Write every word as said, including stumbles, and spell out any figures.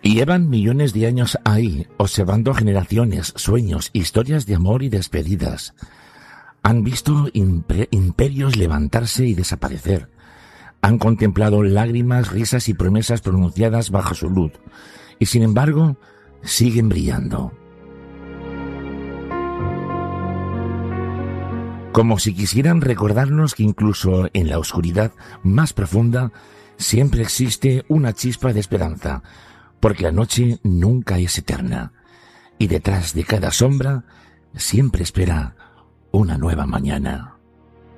Y llevan millones de años ahí, observando generaciones, sueños, historias de amor y despedidas. Han visto imper- imperios levantarse y desaparecer. Han contemplado lágrimas, risas y promesas pronunciadas bajo su luz. Y sin embargo, siguen brillando. Como si quisieran recordarnos que incluso en la oscuridad más profunda siempre existe una chispa de esperanza, porque la noche nunca es eterna, y detrás de cada sombra siempre espera una nueva mañana.